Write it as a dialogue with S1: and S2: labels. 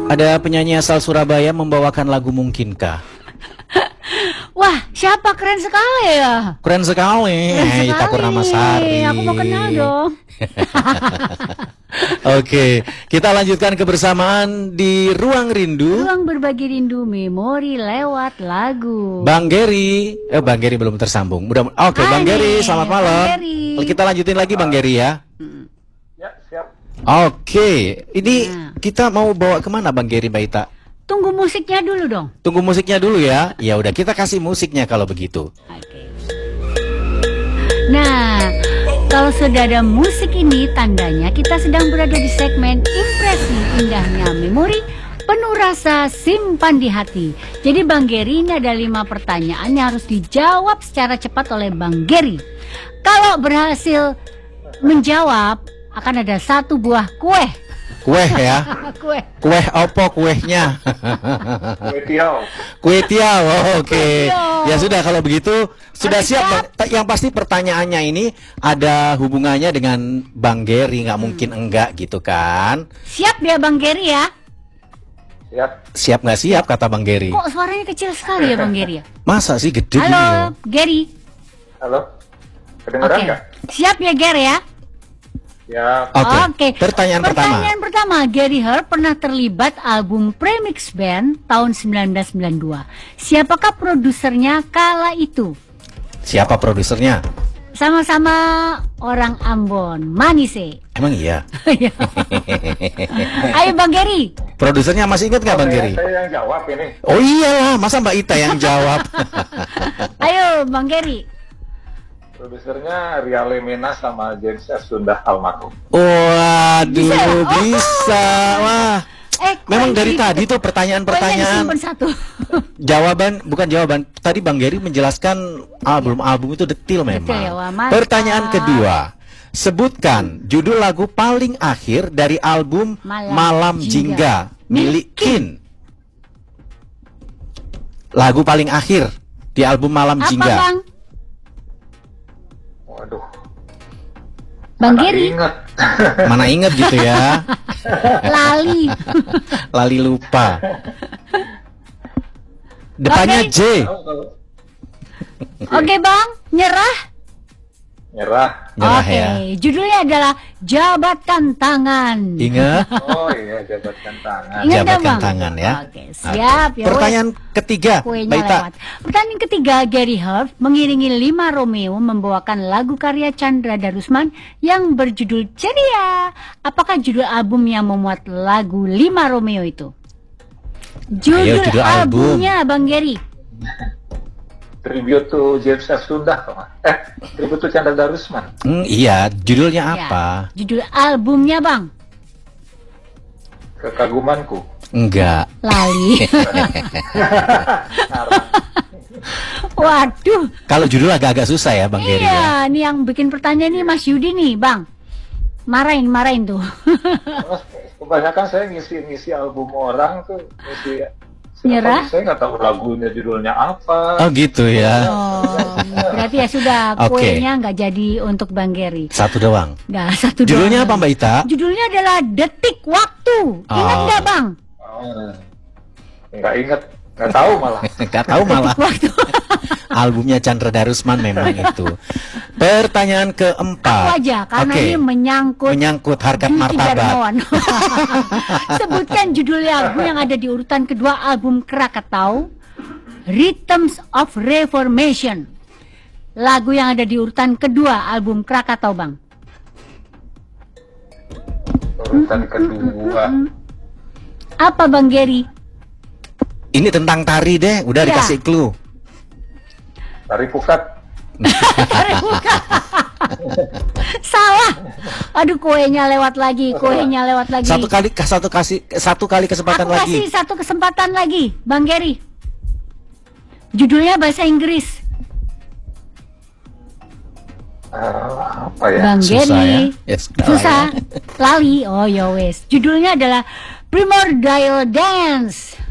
S1: Ada penyanyi asal Surabaya membawakan lagu Mungkinkah?
S2: Wah, siapa? Keren sekali ya.
S1: Keren sekali. Ita Purnamasari.
S2: Aku mau kenal dong.
S1: Oke, kita lanjutkan kebersamaan di Ruang Rindu.
S2: Ruang berbagi rindu memori lewat lagu.
S1: Bang Geri, Bang Geri belum tersambung. Oke, Bang Geri, selamat malam.
S2: Bang Geri.
S1: Kita lanjutin lagi Bang Geri ya.
S3: Ya, siap.
S1: Oke, ini kita mau bawa kemana Bang Geri, Mbak Ita?
S2: Tunggu musiknya dulu dong.
S1: Tunggu musiknya dulu ya. Ya udah, kita kasih musiknya kalau begitu.
S2: Oke. Nah, kalau sudah ada musik ini, tandanya kita sedang berada di segmen Impresi Indahnya Memori Penuh Rasa Simpan di Hati. Jadi Bang Geri, ini ada 5 pertanyaan yang harus dijawab secara cepat oleh Bang Geri. Kalau berhasil menjawab, akan ada 1 buah kue.
S1: Kue ya?
S2: Kue.
S1: Kue opo kuehnya?
S3: Kue tiaw.
S1: Kue tiaw, oke.
S2: Kue tiaw.
S1: Ya sudah, kalau begitu sudah
S2: Harus
S1: siap. Yang pasti pertanyaannya ini ada hubungannya dengan Bang Geri, nggak mungkin enggak gitu kan?
S2: Siap ya Bang Geri ya?
S3: Siap.
S1: Siap nggak siap kata Bang Geri?
S2: Kok suaranya kecil sekali ya Bang Geri ya?
S1: Masa sih gede gini loh?
S2: Halo Geri.
S3: Halo. Kedengeran
S2: Oke.
S3: nggak?
S2: Siap ya Geri ya?
S3: Ya.
S1: Oke. Pertanyaan
S2: pertama, Gary Hart pernah terlibat album Premix Band tahun 1992. Siapakah produsernya kala itu?
S1: Siapa produsernya?
S2: Sama-sama orang Ambon, Manise.
S1: Emang iya?
S2: Ayo Bang Gary.
S1: Produsernya masih ingat nggak Bang Geri?
S3: Saya yang jawab ini.
S1: Oh iyalah, masa Mbak Ita yang jawab?
S2: Ayo Bang Gary.
S3: Produsernya Ria Lemena sama James F. Sundah almarhum.
S1: Waduh, bisa. Wah. Memang dari tadi tuh pertanyaan-pertanyaan. Bukan jawaban. Tadi Bang Geri menjelaskan album-album itu detil memang.
S2: Betul ya, wah,
S1: Pertanyaan kedua. Sebutkan judul lagu paling akhir dari album Malam Jingga milik Kin. Lagu paling akhir di album Malam
S2: Apa,
S1: Jingga.
S2: Bang?
S3: Waduh.
S2: Bang Geri.
S1: Mana inget gitu ya.
S2: Lali.
S1: Lali lupa. Depannya J.
S2: Oke Bang, nyerah.
S3: Nyerah.
S2: Oke,
S1: Ya.
S2: judulnya adalah Jabatkan Tangan.
S1: Ingat?
S3: Oh iya, jabatkan tangan.
S2: Ingat
S1: Jabatkan
S2: Bang?
S1: tangan ya.
S2: Oke, siap. Ya,
S1: Pertanyaan ketiga,
S2: kuenya
S1: Mbak Ita.
S2: lewat. Pertanyaan ketiga, Gary Hart mengiringi 5 Romeo membawakan lagu karya Chandra Darusman yang berjudul Ceria. Apakah judul album yang memuat lagu 5 Romeo itu? Judul albumnya Bang Gary.
S3: Tribute to James F. Sundah. Tribute to Chandra Darusman.
S1: Iya, judulnya apa?
S2: Ya, judul albumnya Bang.
S3: Kekagumanku.
S1: Enggak.
S2: Lali. Waduh.
S1: Kalau judul agak-agak susah ya Bang Geri ya.
S2: Iya, ini yang bikin pertanyaan ini Mas Yudi nih, Bang. Marahin tuh.
S3: Kebanyakan saya ngisi album orang tuh, ngisi.
S2: Nyerah?
S3: Saya nggak tahu lagunya judulnya apa.
S1: Oh gitu ya.
S2: Oh, berarti ya sudah, kuenya nggak jadi untuk Bang Geri.
S1: Satu doang.
S2: Nah, satu doang.
S1: Judulnya apa Mbak Ita?
S2: Judulnya adalah Detik Waktu. Ingat nggak Bang?
S3: Nggak ingat, nggak tahu malah.
S1: Nggak tahu malah.
S2: Detik Waktu.
S1: Albumnya Chandra Darusman memang itu. Pertanyaan keempat.
S2: Aku aja, karena ini
S1: menyangkut harkat martabat.
S2: Sebutkan judul lagu yang ada di urutan kedua album Krakatau, Rhythms of Reformation. Lagu yang ada di urutan kedua album Krakatau, Bang.
S3: Urutan kedua.
S2: Apa Bang Geri?
S1: Ini tentang tari deh, udah
S2: Ya.
S1: dikasih clue.
S3: Tari Pukat.
S2: Salah. Aduh, kuenya lewat lagi.
S1: Satu kali kesempatan
S2: Aku
S1: lagi.
S2: kasih satu kesempatan lagi, Bang Geri. Judulnya bahasa Inggris.
S3: Apa ya?
S2: Bang
S1: Susah
S2: Geri.
S1: ya? Yes,
S2: Susah. Lali. Oh ya wes. Judulnya adalah Primordial Dance.